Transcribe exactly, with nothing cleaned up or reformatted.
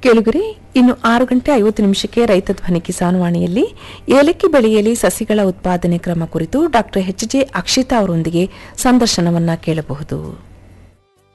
ಕೇಳುಗರೆ, ಇನ್ನು ಆರು ಗಂಟೆ ಐವತ್ತು ನಿಮಿಷಕ್ಕೆ ರೈತ ಧ್ವನಿ ಕಿಸಾನ್ ವಾಣಿಯಲ್ಲಿ ಏಲಕ್ಕಿ ಬೆಳೆಯಲ್ಲಿ ಸಸಿಗಳ ಉತ್ಪಾದನೆ ಕ್ರಮ ಕುರಿತು ಡಾಕ್ಟರ್ ಎಚ್ ಜೆ ಅಕ್ಷಿತಾ ಅವರೊಂದಿಗೆ ಸಂದರ್ಶನವನ್ನ ಕೇಳಬಹುದು.